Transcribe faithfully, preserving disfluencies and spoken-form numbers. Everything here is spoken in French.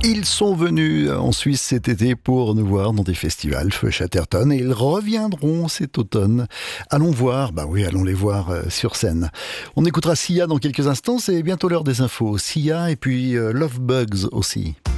Ils sont venus en Suisse cet été pour nous voir dans des festivals, Feu Chatterton, et ils reviendront cet automne. Allons voir, bah oui, allons les voir euh, sur scène. On écoutera Sia dans quelques instants, c'est bientôt l'heure des infos. Sia et puis euh, Love Bugs aussi.